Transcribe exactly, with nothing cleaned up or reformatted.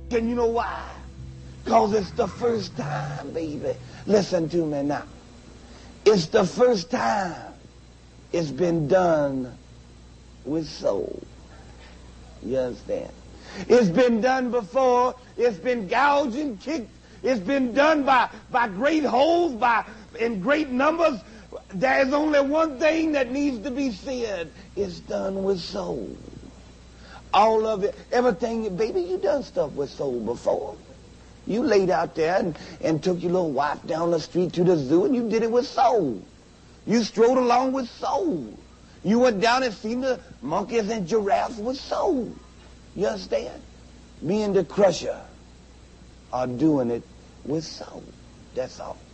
And you know why? Because it's the first time, baby. Listen to me now. It's the first time it's been done with soul. You understand? It's been done before. It's been gouged and kicked. It's been done by, by great holes, by in great numbers. There's only one thing that needs to be said. It's done with soul. All of it, everything, baby, you done stuff with soul before. You laid out there and, and took your little wife down the street to the zoo, and you did it with soul. You strode along with soul. You went down and seen the monkeys and giraffes with soul. You understand? Me and the Crusher are doing it with soul. That's all.